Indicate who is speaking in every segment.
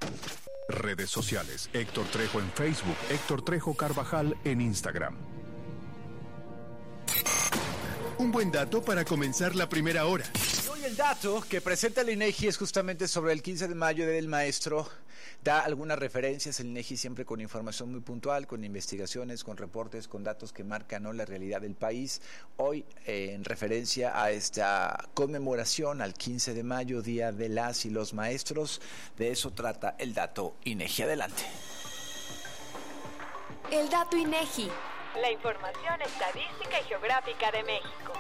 Speaker 1: Redes sociales: Héctor Trejo en Facebook, Héctor Trejo Carvajal en Instagram.
Speaker 2: Un buen dato para comenzar la primera hora.
Speaker 3: Hoy el dato que presenta el INEGI es justamente sobre el 15 de mayo del maestro. Da algunas referencias, el INEGI siempre con información muy puntual, con investigaciones, con reportes, con datos que marcan, ¿no?, la realidad del país. Hoy, en referencia a esta conmemoración al 15 de mayo, Día de las y los Maestros, de eso trata el dato INEGI. Adelante.
Speaker 4: El dato INEGI.
Speaker 5: La información estadística y geográfica de México.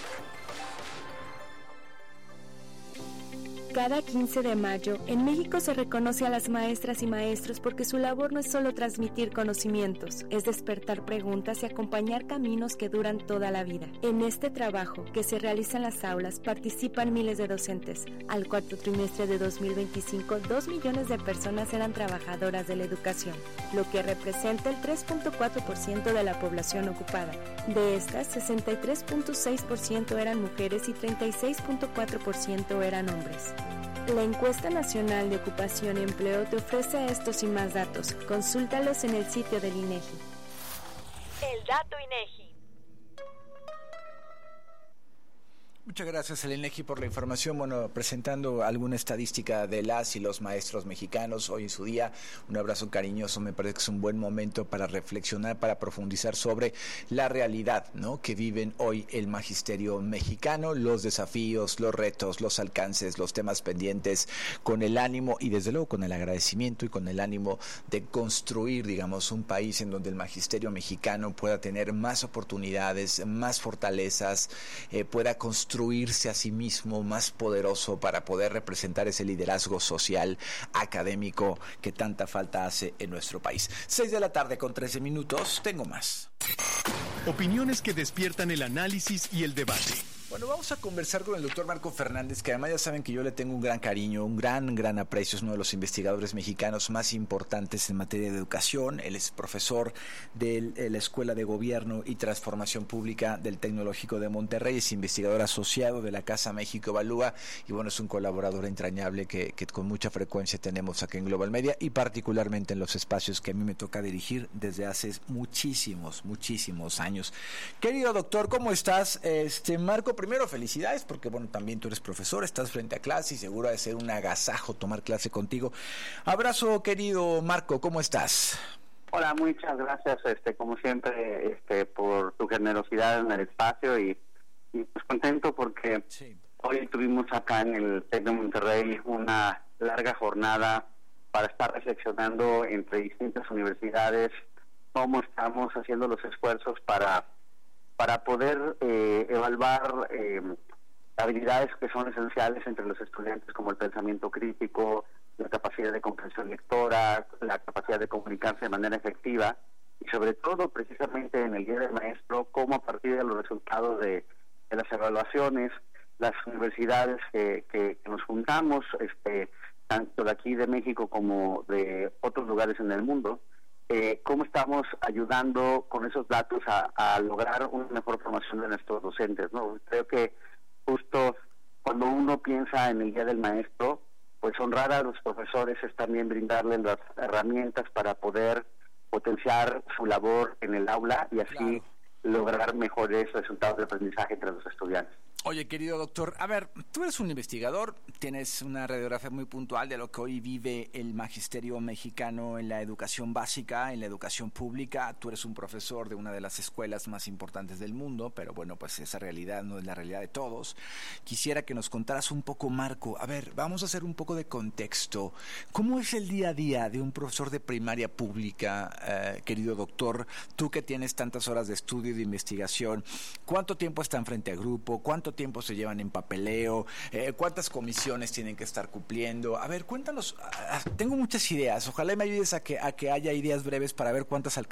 Speaker 6: Cada 15 de mayo, en México se reconoce a las maestras y maestros porque su labor no es solo transmitir conocimientos, es despertar preguntas y acompañar caminos que duran toda la vida. En este trabajo, que se realiza en las aulas, participan miles de docentes. Al cuarto trimestre de 2025, 2 millones de personas eran trabajadoras de la educación, lo que representa el 3.4% de la población ocupada. De estas, 63.6% eran mujeres y 36.4% eran hombres. La Encuesta Nacional de Ocupación y Empleo te ofrece estos y más datos. Consúltalos en el sitio del INEGI.
Speaker 5: El dato INEGI.
Speaker 3: Muchas gracias al INEGI por la información. Bueno, presentando alguna estadística de las y los maestros mexicanos hoy en su día. Un abrazo cariñoso. Me parece que es un buen momento para reflexionar, para profundizar sobre la realidad, ¿no?, que viven hoy el magisterio mexicano, los desafíos, los retos, los alcances, los temas pendientes, con el ánimo y desde luego con el agradecimiento y con el ánimo de construir, digamos, un país en donde el magisterio mexicano pueda tener más oportunidades, más fortalezas, pueda construirse a sí mismo más poderoso para poder representar ese liderazgo social, académico que tanta falta hace en nuestro país. 6:13 p.m, tengo más.
Speaker 2: Opiniones que despiertan el análisis y el debate.
Speaker 3: Bueno, vamos a conversar con el doctor Marco Fernández, que además ya saben que yo le tengo un gran cariño, un gran aprecio. Es uno de los investigadores mexicanos más importantes en materia de educación. Él es profesor de la Escuela de Gobierno y Transformación Pública del Tecnológico de Monterrey, es investigador asociado de la Casa México Evalúa y bueno, es un colaborador entrañable que con mucha frecuencia tenemos aquí en Global Media y particularmente en los espacios que a mí me toca dirigir desde hace muchísimos años. Querido doctor, ¿cómo estás? Marco, primero felicidades porque bueno, también tú eres profesor, estás frente a clase y seguro ha de ser un agasajo tomar clase contigo. Abrazo, querido Marco, ¿cómo estás?
Speaker 7: Hola, muchas gracias, como siempre, por tu generosidad en el espacio y pues contento porque sí. Hoy tuvimos acá en el TEC de Monterrey una larga jornada para estar reflexionando entre distintas universidades cómo estamos haciendo los esfuerzos para poder evaluar habilidades que son esenciales entre los estudiantes, como el pensamiento crítico, la capacidad de comprensión lectora, la capacidad de comunicarse de manera efectiva y sobre todo precisamente en el Día del Maestro, cómo a partir de los resultados de las evaluaciones, las universidades que nos juntamos, tanto de aquí de México como de otros lugares en el mundo, cómo estamos ayudando con esos datos a lograr una mejor formación de nuestros docentes, ¿no? Creo que justo cuando uno piensa en el Día del Maestro, pues honrar a los profesores es también brindarles las herramientas para poder potenciar su labor en el aula y así lograr mejores resultados de aprendizaje entre los estudiantes.
Speaker 3: Oye, querido doctor, a ver, tú eres un investigador, tienes una radiografía muy puntual de lo que hoy vive el magisterio mexicano en la educación básica, en la educación pública. Tú eres un profesor de una de las escuelas más importantes del mundo, pero bueno, pues esa realidad no es la realidad de todos. Quisiera que nos contaras un poco, Marco. A ver, vamos a hacer un poco de contexto. ¿Cómo es el día a día de un profesor de primaria pública, querido doctor? Tú que tienes tantas horas de estudio y de investigación, ¿cuánto tiempo están frente a grupo? ¿Cuánto tiempo se llevan en papeleo? ¿Cuántas comisiones tienen que estar cumpliendo? A ver, cuéntanos. Tengo muchas ideas. Ojalá me ayudes a que haya ideas breves para ver cuántas